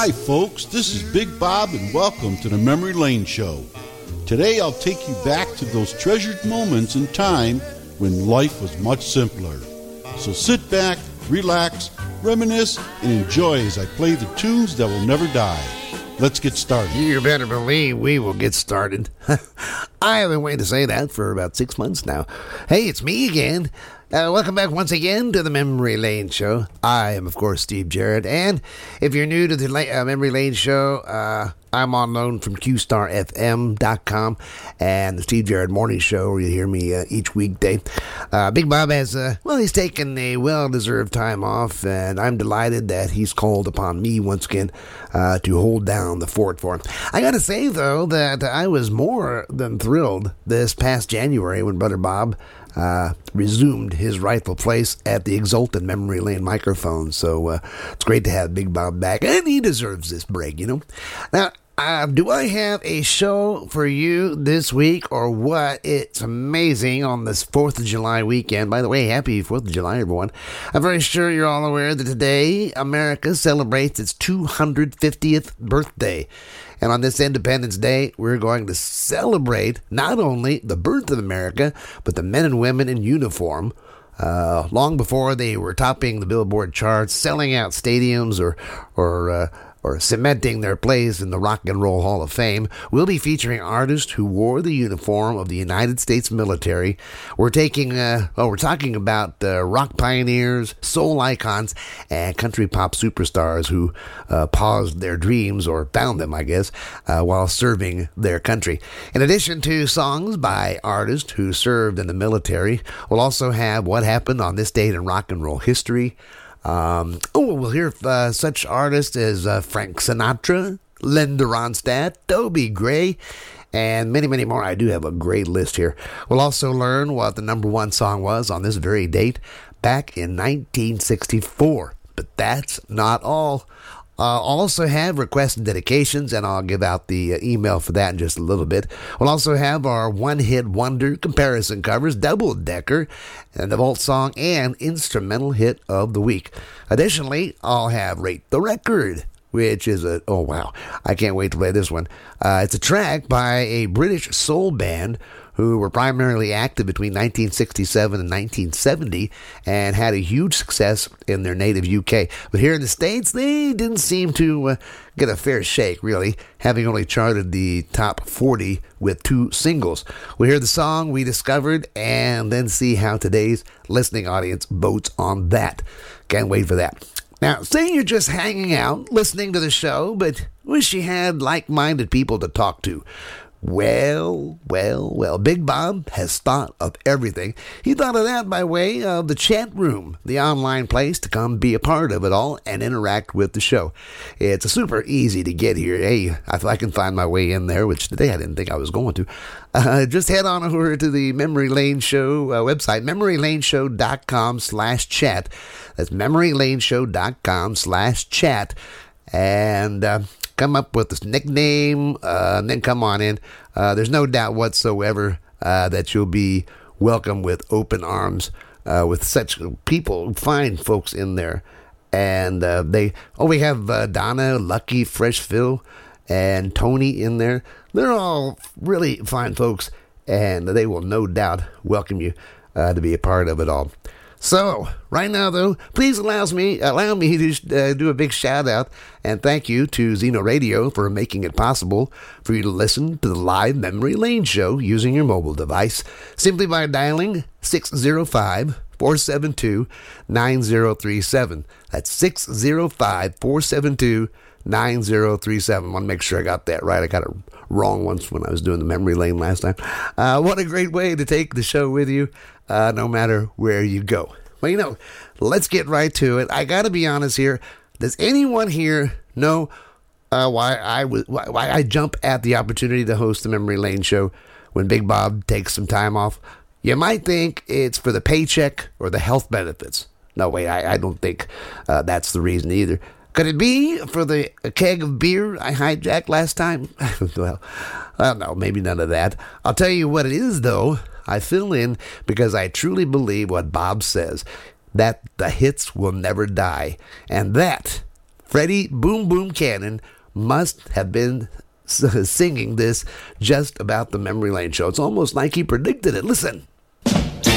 Hi, folks. This is Big Bob, and welcome to the Memory Lane Show. Today, I'll take you back to those treasured moments in time when life was much simpler. So sit back, relax, reminisce, and enjoy as I play the tunes that will never die. Let's get started. You better believe we will get started. I have been waiting to say that for about 6 months now. Hey, it's me again. Welcome back once again to the Memory Lane Show. I am, of course, Steve Jarrett. And if you're new to the Memory Lane Show, I'm on loan from QStarFM.com and the Steve Jarrett Morning Show, where you hear me each weekday. Big Bob has, he's taken a well-deserved time off, and I'm delighted that he's called upon me once again to hold down the fort for him. I gotta say, though, that I was more than thrilled this past January when Brother Bob resumed his rightful place at the exultant Memory Lane microphone. So it's great to have Big Bob back, and he deserves this break, you know. Now, do I have a show for you this week or what? It's amazing on this 4th of July weekend. By the way, happy 4th of July, everyone. I'm very sure you're all aware that today America celebrates its 250th birthday. And on this Independence Day, we're going to celebrate not only the birth of America, but the men and women in uniform. Long before they were topping the Billboard charts, selling out stadiums, or cementing their place in the Rock and Roll Hall of Fame, we'll be featuring artists who wore the uniform of the United States military. We're talking about rock pioneers, soul icons, and country pop superstars who paused their dreams, or found them, I guess, while serving their country. In addition to songs by artists who served in the military, we'll also have what happened on this date in rock and roll history. We'll hear such artists as Frank Sinatra, Linda Ronstadt, Dobie Gray, and many, many more. I do have a great list here. We'll also learn what the number one song was on this very date back in 1964. But that's not all. I'll also have requests and dedications, and I'll give out the email for that in just a little bit. We'll also have our one-hit wonder comparison covers, double-decker, and the vault song and instrumental hit of the week. Additionally, I'll have Rate the Record, which is I can't wait to play this one. It's a track by a British soul band who were primarily active between 1967 and 1970 and had a huge success in their native UK. But here in the States, they didn't seem to get a fair shake, really, having only charted the top 40 with 2 singles. We'll hear the song we discovered and then see how today's listening audience votes on that. Can't wait for that. Now, say you're just hanging out, listening to the show, but wish you had like-minded people to talk to. Well, Big Bob has thought of everything. He thought of that by way of the chat room, the online place to come be a part of it all and interact with the show. It's super easy to get here. Hey, I can find my way in there, which today I didn't think I was going to. Just head on over to the Memory Lane Show website, memorylaneshow.com/chat. That's memorylaneshow.com/chat. And come up with this nickname, and then come on in. There's no doubt whatsoever that you'll be welcome with open arms with such people, fine folks in there. And we have Donna, Lucky, Fresh Phil, and Tony in there. They're all really fine folks, and they will no doubt welcome you to be a part of it all. So, right now, though, please allow me to do a big shout-out and thank you to Zeno Radio for making it possible for you to listen to the live Memory Lane Show using your mobile device simply by dialing 605-472-9037. That's 605-472-9037. I want to make sure I got that right. I got it wrong once when I was doing the Memory Lane last time. What a great way to take the show with you, no matter where you go. Well, let's get right to it. I got to be honest here. Does anyone here know why I jump at the opportunity to host the Memory Lane Show when Big Bob takes some time off? You might think it's for the paycheck or the health benefits. No, wait, I don't think that's the reason either. Could it be for the keg of beer I hijacked last time? Well, no, maybe none of that. I'll tell you what it is, though. I fill in because I truly believe what Bob says, that the hits will never die. And that Freddie Boom Boom Cannon must have been singing this just about the Memory Lane show. It's almost like he predicted it. Listen.